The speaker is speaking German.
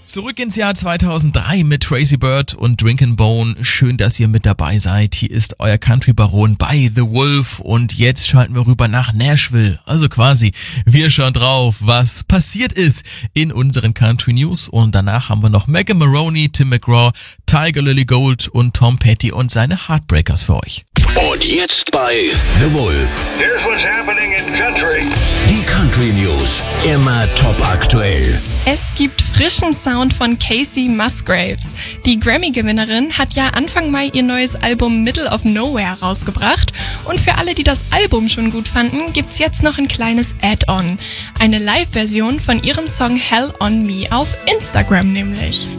Zurück ins Jahr 2003 mit Tracy Bird und Drinkin' Bone. Schön, dass ihr mit dabei seid. Hier ist euer Country-Baron bei The Wolf und jetzt schalten wir rüber nach Nashville. Also quasi, wir schauen drauf, was passiert ist in unseren Country News und danach haben wir noch Megan Maroney, Tim McGraw, Tiger Lily Gold und Tom Petty und seine Heartbreakers für euch. Und jetzt bei The Wolf. Here's what's happening in country. Die Country News, immer top aktuell. Es gibt frischen Sound von Casey Musgraves. Die Grammy-Gewinnerin hat ja Anfang Mai ihr neues Album Middle of Nowhere rausgebracht. Und für alle, die das Album schon gut fanden, gibt's jetzt noch ein kleines Add-on. Eine Live-Version von ihrem Song Hell on Me auf Instagram nämlich.